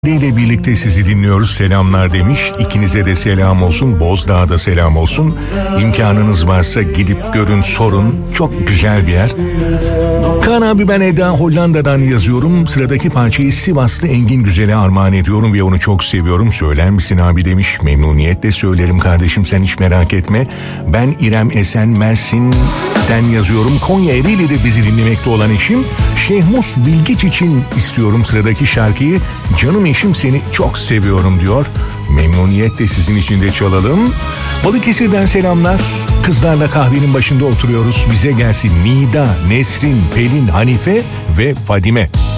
ile birlikte sizi dinliyoruz. Selamlar demiş. İkinize de selam olsun. Bozdağ'da selam olsun. İmkanınız varsa gidip görün, sorun. Çok güzel bir yer. Kaan abi, ben Eda, Hollanda'dan yazıyorum. Sıradaki parçayı Sivaslı Engin Güzel'e armağan ediyorum ve onu çok seviyorum. Söyler misin abi demiş. Memnuniyetle söylerim kardeşim, sen hiç merak etme. Ben İrem Esen Mersin'den yazıyorum. Konya Ereğli'de bizi dinlemekte olan eşim Şehmus Bilgiç için istiyorum sıradaki şarkıyı. Canım eşim, seni çok seviyorum diyor. Memnuniyetle sizin için de çalalım. Balıkesir'den selamlar. Kızlarla kahvenin başında oturuyoruz. Bize gelsin Nida, Nesrin, Pelin, Hanife ve Fadime.